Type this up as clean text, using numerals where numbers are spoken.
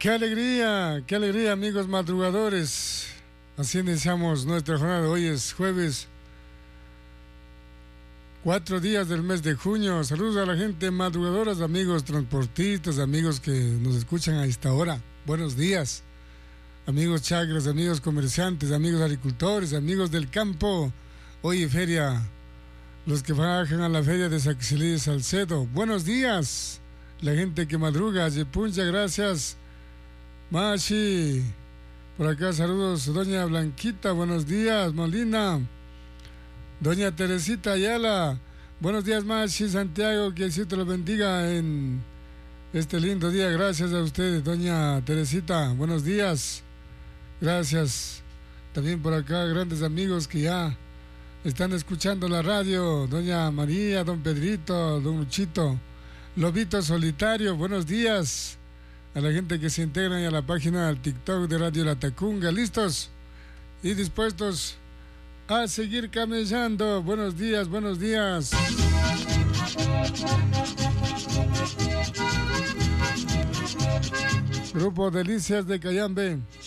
qué alegría, amigos madrugadores. Así iniciamos nuestra jornada. Hoy es jueves, 4 días del mes de junio. Saludos a la gente madrugadora, amigos transportistas, amigos que nos escuchan a esta hora. Buenos días, amigos chacras, amigos comerciantes, amigos agricultores, amigos del campo. Hoy feria, los que bajan a la feria de Saquicilí de Salcedo. Buenos días, la gente que madruga. Yepuncha, gracias. Machi, por acá saludos. Doña Blanquita, buenos días. Molina, doña Teresita Ayala, buenos días. Machi, Santiago, que Dios te lo bendiga en este lindo día. Gracias a ustedes, doña Teresita, buenos días. Gracias. También por acá grandes amigos que ya están escuchando la radio. Doña María, don Pedrito, don Luchito, Lobito Solitario, buenos días. A la gente que se integra a la página del TikTok de Radio La Tacunga, listos y dispuestos a seguir camellando. Buenos días, buenos días. Grupo Delicias de Cayambe.